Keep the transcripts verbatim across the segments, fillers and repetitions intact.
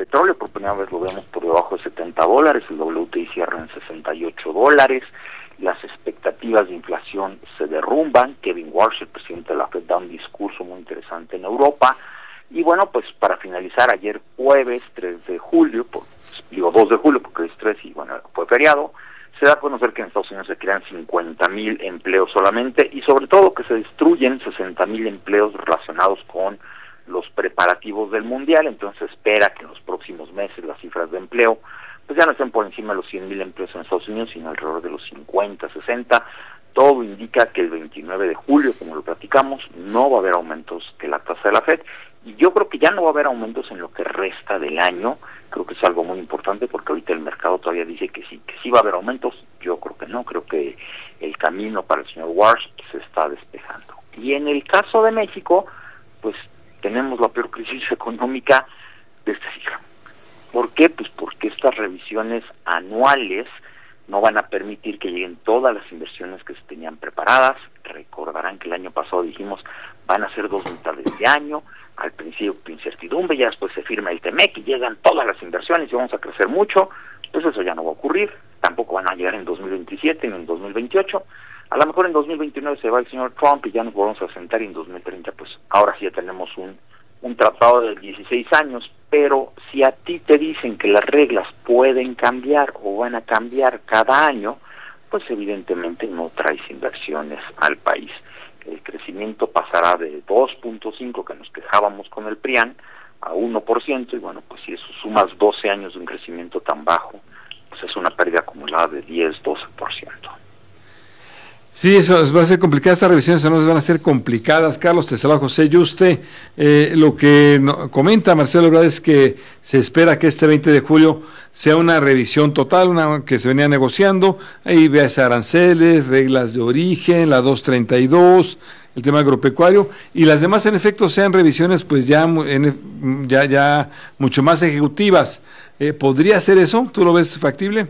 petróleo por primera vez lo vemos por debajo de setenta dólares, el W T I cierra en sesenta y ocho dólares, las expectativas de inflación se derrumban, Kevin Warsh, el presidente de la Fed, da un discurso muy interesante en Europa, y bueno, pues para finalizar, ayer jueves tres de julio, por, digo dos de julio porque es tres y bueno, fue feriado, se da a conocer que en Estados Unidos se crean cincuenta mil empleos solamente, y sobre todo que se destruyen sesenta mil empleos relacionados con los preparativos del Mundial. Entonces se espera que en los próximos meses las cifras de empleo pues ya no estén por encima de los cien mil empleos en Estados Unidos, sino alrededor de los cincuenta, sesenta. Todo indica que el veintinueve de julio, como lo platicamos, no va a haber aumentos de la tasa de la Fed, y yo creo que ya no va a haber aumentos en lo que resta del año. Creo que es algo muy importante porque ahorita el mercado todavía dice que sí, que sí va a haber aumentos. Yo creo que no, creo que el camino para el señor Warsh se está despejando. Y en el caso de México, pues tenemos la peor crisis económica de este siglo. ¿Por qué? Pues porque estas revisiones anuales no van a permitir que lleguen todas las inversiones que se tenían preparadas. Recordarán que el año pasado dijimos van a ser dos mitades de año, al principio incertidumbre, ya después se firma el T M E C y llegan todas las inversiones y vamos a crecer mucho. Pues eso ya no va a ocurrir, tampoco van a llegar en dos mil veintisiete ni en dos mil veintiocho. A lo mejor en dos mil veintinueve se va el señor Trump y ya nos volvemos a sentar, y en dos mil treinta pues ahora sí ya tenemos un, un tratado de dieciséis años, pero si a ti te dicen que las reglas pueden cambiar o van a cambiar cada año, pues evidentemente no traes inversiones al país. El crecimiento pasará de dos punto cinco que nos quejábamos con el PRIAN a uno por ciento, y bueno, pues si eso sumas doce años de un crecimiento tan bajo, pues es una pérdida acumulada de diez, doce por ciento. Sí, eso va a ser complicada, estas revisiones no van a ser complicadas. Carlos, te saluda José Yuste. Eh, lo que no, comenta Marcelo Ebrard es que se espera que este veinte de julio sea una revisión total, una que se venía negociando. Ahí veas aranceles, reglas de origen, la doscientos treinta y dos, el tema agropecuario, y las demás en efecto sean revisiones pues ya en, ya ya mucho más ejecutivas. Eh, ¿Podría ser eso? ¿Tú lo ves factible?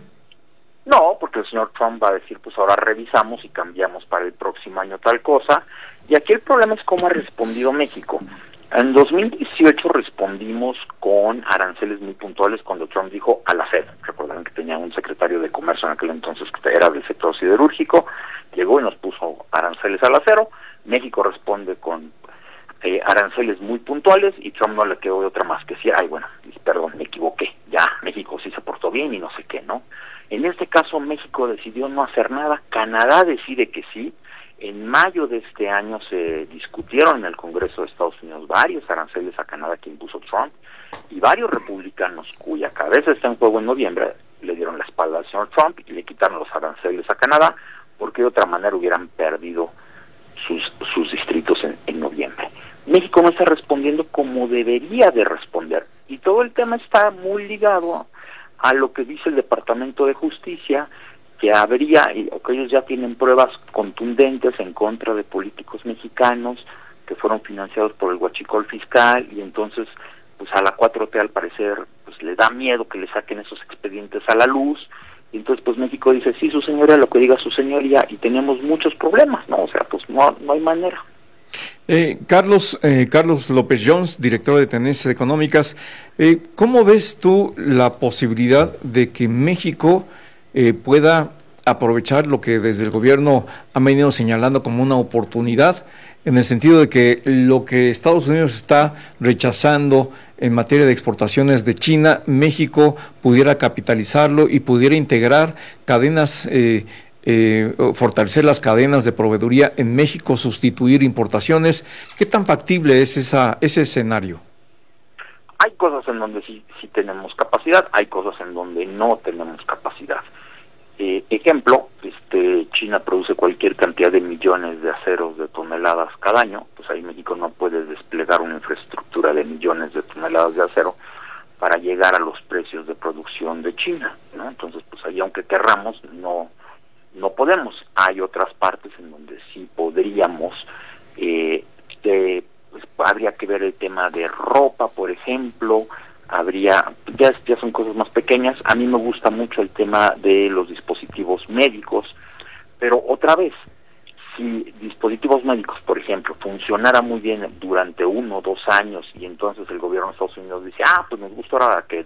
No, porque el señor Trump va a decir, pues ahora revisamos y cambiamos para el próximo año tal cosa, y aquí el problema es cómo ha respondido México. En dos mil dieciocho respondimos con aranceles muy puntuales cuando Trump dijo a la Fed. Recordarán que tenía un secretario de comercio en aquel entonces que era del sector siderúrgico, llegó y nos puso aranceles al acero. México responde con eh, aranceles muy puntuales, y Trump no le quedó de otra más que decir, ay bueno, perdón, me equivoqué, ya, México sí se portó bien y no sé qué, ¿no? En este caso México decidió no hacer nada, Canadá decide que sí. En mayo de este año se discutieron en el Congreso de Estados Unidos varios aranceles a Canadá que impuso Trump, y varios republicanos cuya cabeza está en juego en noviembre le dieron la espalda al señor Trump y le quitaron los aranceles a Canadá, porque de otra manera hubieran perdido sus, sus distritos en, en noviembre. México no está respondiendo como debería de responder, y todo el tema está muy ligado a lo que dice el Departamento de Justicia, que habría, o que ellos ya tienen pruebas contundentes en contra de políticos mexicanos que fueron financiados por el huachicol fiscal, y entonces pues a la cuatro T al parecer pues le da miedo que le saquen esos expedientes a la luz, y entonces pues México dice, sí, su señoría, lo que diga su señoría, y tenemos muchos problemas, ¿no? O sea, pues no, no hay manera. Eh, Carlos, eh, Carlos López Jones, director de Tendencias Económicas, eh, ¿cómo ves tú la posibilidad de que México eh, pueda aprovechar lo que desde el gobierno han venido señalando como una oportunidad, en el sentido de que lo que Estados Unidos está rechazando en materia de exportaciones de China, México pudiera capitalizarlo y pudiera integrar cadenas eh, Eh, fortalecer las cadenas de proveeduría en México, sustituir importaciones? ¿Qué tan factible es esa ese escenario? Hay cosas en donde sí, sí tenemos capacidad, hay cosas en donde no tenemos capacidad. Eh, ejemplo, este China produce cualquier cantidad de millones de aceros de toneladas cada año, pues ahí México no puede desplegar una infraestructura de millones de toneladas de acero para llegar a los precios de producción de China, ¿no? Entonces, pues ahí aunque querramos, no no podemos. Hay otras partes en donde sí podríamos, eh, de, pues habría que ver el tema de ropa, por ejemplo, habría, ya, ya son cosas más pequeñas. A mí me gusta mucho el tema de los dispositivos médicos, pero otra vez, si dispositivos médicos, por ejemplo, funcionara muy bien durante uno o dos años, y entonces el gobierno de Estados Unidos dice, ah, pues nos gusta ahora que